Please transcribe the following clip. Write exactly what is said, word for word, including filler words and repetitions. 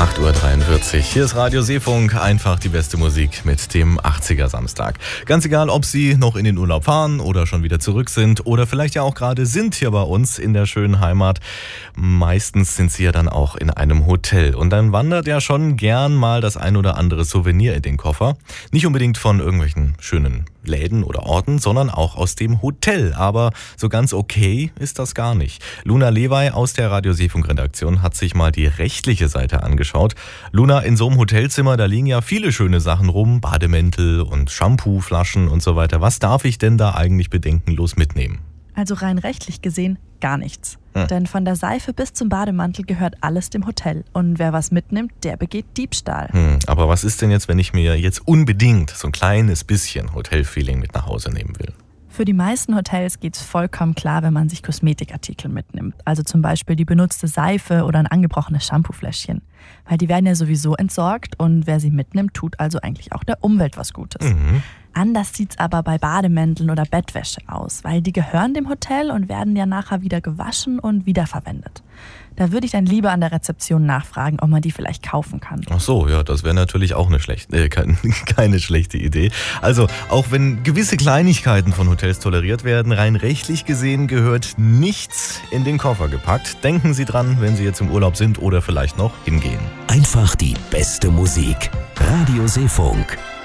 acht Uhr dreiundvierzig. Hier ist Radio Seefunk, einfach die beste Musik mit dem achtziger Samstag. Ganz egal, ob Sie noch in den Urlaub fahren oder schon wieder zurück sind oder vielleicht ja auch gerade sind hier bei uns in der schönen Heimat. Meistens sind Sie ja dann auch in einem Hotel und dann wandert ja schon gern mal das ein oder andere Souvenir in den Koffer. Nicht unbedingt von irgendwelchen schönen Läden oder Orten, sondern auch aus dem Hotel. Aber so ganz okay ist das gar nicht. Luna Lewey aus der Radio Seefunk Redaktion hat sich mal die rechtliche Seite angeschaut. Luna, in so einem Hotelzimmer, da liegen ja viele schöne Sachen rum, Bademäntel und Shampooflaschen und so weiter. Was darf ich denn da eigentlich bedenkenlos mitnehmen? Also rein rechtlich gesehen gar nichts. Hm. Denn von der Seife bis zum Bademantel gehört alles dem Hotel. Und wer was mitnimmt, der begeht Diebstahl. Hm, aber was ist denn jetzt, wenn ich mir jetzt unbedingt so ein kleines bisschen Hotelfeeling mit nach Hause nehmen will? Für die meisten Hotels geht es vollkommen klar, wenn man sich Kosmetikartikel mitnimmt. Also zum Beispiel die benutzte Seife oder ein angebrochenes Shampoofläschchen. Weil die werden ja sowieso entsorgt und wer sie mitnimmt, tut also eigentlich auch der Umwelt was Gutes. Mhm. Anders sieht's aber bei Bademänteln oder Bettwäsche aus, weil die gehören dem Hotel und werden ja nachher wieder gewaschen und wiederverwendet. Da würde ich dann lieber an der Rezeption nachfragen, ob man die vielleicht kaufen kann. Ach so, ja, das wäre natürlich auch eine schlechte, äh, keine, keine schlechte Idee. Also, auch wenn gewisse Kleinigkeiten von Hotels toleriert werden, rein rechtlich gesehen gehört nichts in den Koffer gepackt. Denken Sie dran, wenn Sie jetzt im Urlaub sind oder vielleicht noch hingehen. Einfach die beste Musik. Radio Seefunk.